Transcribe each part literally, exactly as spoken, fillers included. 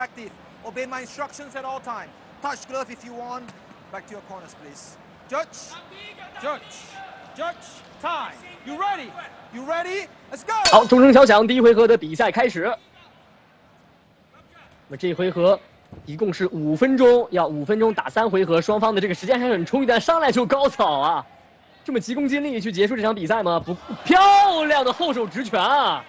Active. Obey my instructions at all time. Touch glove if you want. Back to your corners, please. Judge. Judge. Judge. Time. You ready? You ready? Let's go. 好，钟声敲响，第一回合的比赛开始。那么这一回合一共是五分钟，要五分钟打三回合，双方的这个时间还是很充裕的，上来就高草啊！这么急功近利去结束这场比赛吗？不，漂亮的后手直拳啊！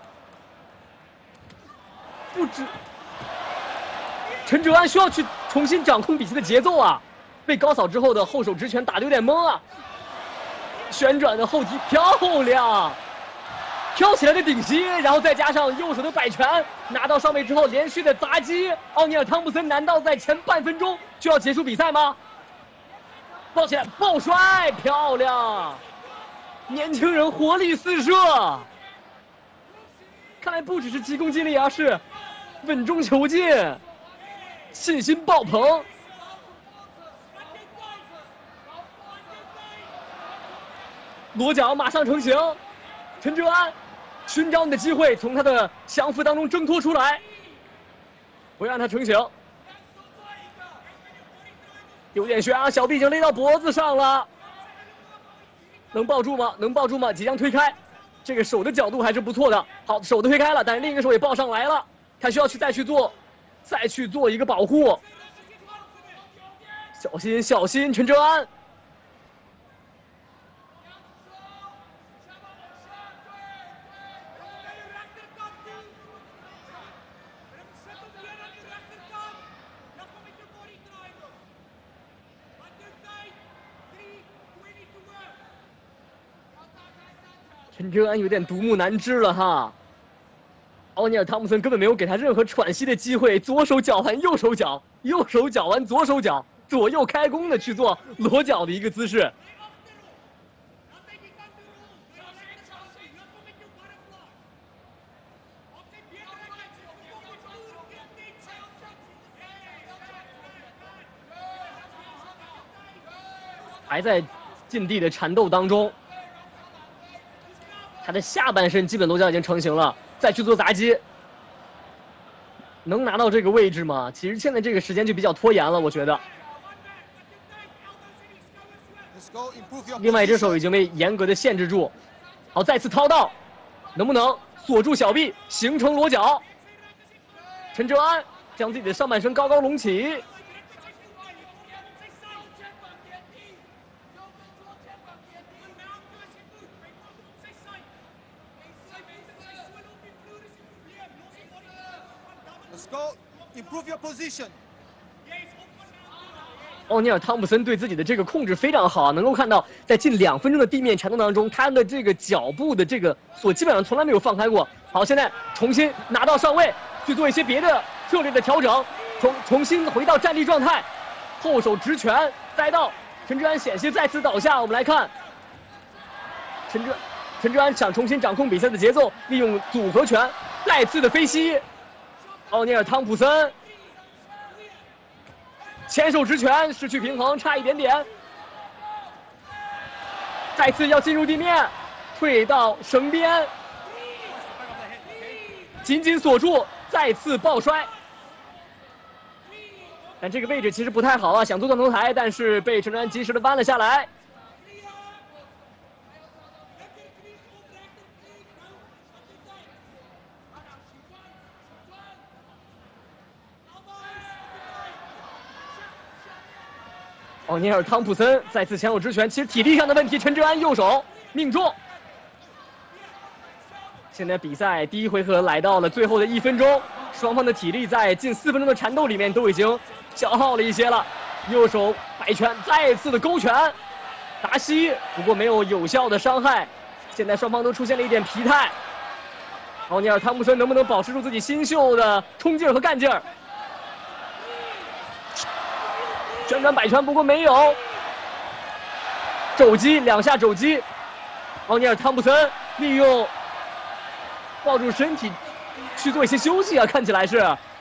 不止。 陈哲安需要去重新掌控比赛的节奏啊！被高扫之后的后手直拳打得有点懵啊！旋转的后踢漂亮，飘起来的顶膝，然后再加上右手的摆拳，拿到上位之后连续的砸击。奥尼尔·汤普森难道在前半分钟就要结束比赛吗？抱起来抱摔，漂亮！年轻人活力四射，看来不只是急功近利，而是稳中求进。 信心爆棚，裸脚马上成型。陈哲安寻找你的机会，从他的降服当中挣脱出来，不让他成型。有点悬啊，小臂已经勒到脖子上了，能抱住吗？能抱住吗？即将推开，这个手的角度还是不错的。好，手都推开了，但是另一个手也抱上来了，他需要去再去做。 再去做一个保护，小心小心，陈哲安。陈哲安有点独木难支了哈。 奥尼尔·汤普森根本没有给他任何喘息的机会，左手脚完右手脚，右手脚完左手脚，左右开弓的去做裸脚的一个姿势。还在禁地的缠斗当中，他的下半身基本裸脚已经成型了。 再去做砸击，能拿到这个位置吗？其实现在这个时间就比较拖延了，我觉得。另外一只手已经被严格的限制住，好，再次掏到，能不能锁住小臂，形成裸脚？陈哲安将自己的上半身高高隆起。 Let's go. Improve your position. 奥尼尔·汤普森对自己的这个控制非常好，能够看到在近两分钟的地面缠斗当中，他的这个脚步的这个锁基本上从来没有放开过。好，现在重新拿到上位，去做一些别的策略的调整，重重新回到站立状态，后手直拳栽到陈哲安险些再次倒下。我们来看，陈哲陈哲安想重新掌控比赛的节奏，利用组合拳再次的飞膝。 奥尼尔·汤普森前手直拳失去平衡，差一点点。再次要进入地面，退到绳边，紧紧锁住，再次抱摔。但这个位置其实不太好啊，想做断头台，但是被陈哲安及时的弯了下来。 奥尼尔·汤普森再次前手直拳，其实体力上的问题，陈哲安右手命中。现在比赛第一回合来到了最后的一分钟，双方的体力在近四分钟的缠斗里面都已经消耗了一些了。右手摆拳，再次的勾拳，达膝，不过没有有效的伤害。现在双方都出现了一点疲态。奥尼尔·汤普森能不能保持住自己新秀的冲劲儿和干劲儿？ 旋转摆拳，不过没有肘击两下肘击，奥尼尔·汤普森利用抱住身体去做一些休息啊，看起来是